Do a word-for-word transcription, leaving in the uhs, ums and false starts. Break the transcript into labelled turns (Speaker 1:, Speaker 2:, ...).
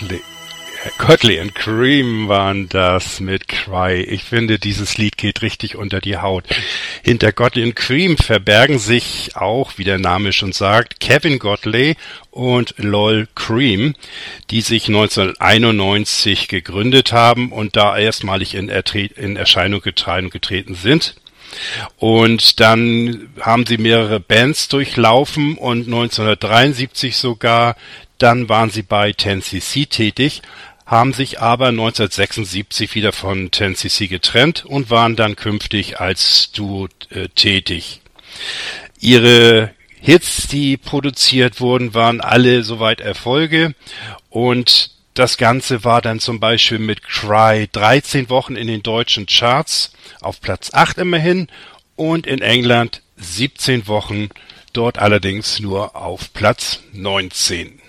Speaker 1: Godley. Godley and Cream waren das mit Cry. Ich finde, dieses Lied geht richtig unter die Haut. Hinter Godley and Cream verbergen sich auch, wie der Name schon sagt, Kevin Godley und Lol Cream, die sich neunzehnhunderteinundneunzig gegründet haben und da erstmalig in, Ertre- in Erscheinung getreten, getreten sind. Und dann haben sie mehrere Bands durchlaufen und neunzehnhundertdreiundsiebzig sogar, dann waren sie bei ten C C tätig, haben sich aber neunzehnhundertsechsundsiebzig wieder von ten C C getrennt und waren dann künftig als Duo äh, tätig. Ihre Hits, die produziert wurden, waren alle soweit Erfolge und das Ganze war dann zum Beispiel mit Cry dreizehn Wochen in den deutschen Charts, auf Platz acht immerhin und in England siebzehn Wochen, dort allerdings nur auf Platz neunzehn.